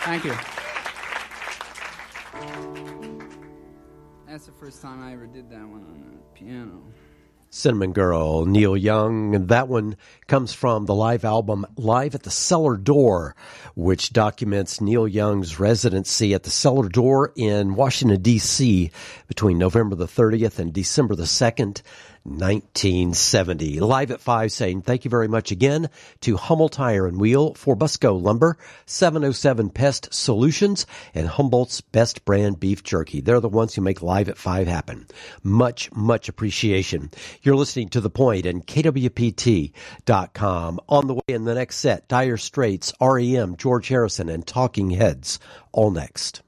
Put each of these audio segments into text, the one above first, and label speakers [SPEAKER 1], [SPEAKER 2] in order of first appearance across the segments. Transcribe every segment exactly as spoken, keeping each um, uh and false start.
[SPEAKER 1] Thank you. That's the first time I ever did that one on the piano.
[SPEAKER 2] Cinnamon Girl, Neil Young. And that one comes from the live album Live at the Cellar Door, which documents Neil Young's residency at the Cellar Door in Washington, D C between November the thirtieth and December the second, nineteen seventy. Live at five saying thank you very much again to Hummel Tire and Wheel, for Busco Lumber, seven oh seven Pest Solutions, and Humboldt's Best Brand Beef Jerky. They're the ones who make Live at five happen. Much, much appreciation. You're listening to The Point and K W P T dot com. On the way in the next set, Dire Straits, R E M, George Harrison, and Talking Heads. All next.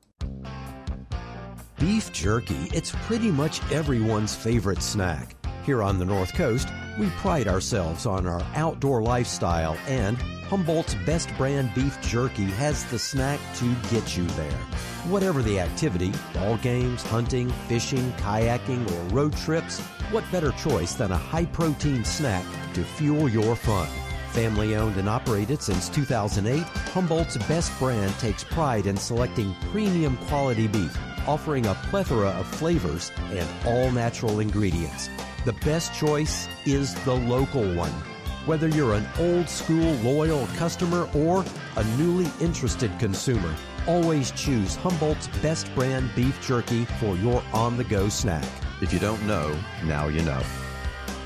[SPEAKER 2] Beef jerky, it's pretty much everyone's favorite snack. Here on the North Coast, we pride ourselves on our outdoor lifestyle, and Humboldt's Best Brand Beef Jerky has the snack to get you there. Whatever the activity, ball games, hunting, fishing, kayaking, or road trips, what better choice than a high-protein snack to fuel your fun? Family owned and operated since two thousand eight, Humboldt's Best Brand takes pride in selecting premium quality beef, offering a plethora of flavors and all-natural ingredients. The best choice is the local one. Whether you're an old-school loyal customer or a newly interested consumer, always choose Humboldt's Best Brand Beef Jerky for your on-the-go snack.
[SPEAKER 3] If you don't know, now you know.